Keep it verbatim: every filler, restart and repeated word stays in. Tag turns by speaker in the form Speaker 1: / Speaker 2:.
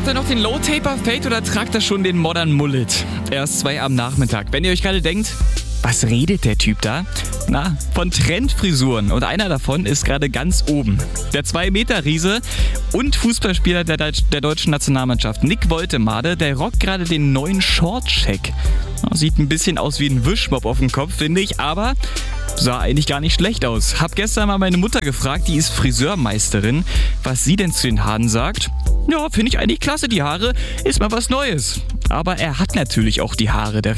Speaker 1: Habt ihr noch den Low-Taper Fade oder tragt ihr schon den Modern Mullet? Erst zwei am Nachmittag. Wenn ihr euch gerade denkt, was redet der Typ da? Na, von Trendfrisuren. Und einer davon ist gerade ganz oben. Der zwei Meter Riese und Fußballspieler der, Deut- der deutschen Nationalmannschaft, Nick Woltemade, der rockt gerade den neuen Short-Check. Sieht ein bisschen aus wie ein Wischmopp auf dem Kopf, finde ich, aber sah eigentlich gar nicht schlecht aus. Hab gestern mal meine Mutter gefragt, die ist Friseurmeisterin, was sie denn zu den Haaren sagt. Ja, finde ich eigentlich klasse, die Haare, ist mal was Neues. Aber er hat natürlich auch die Haare, der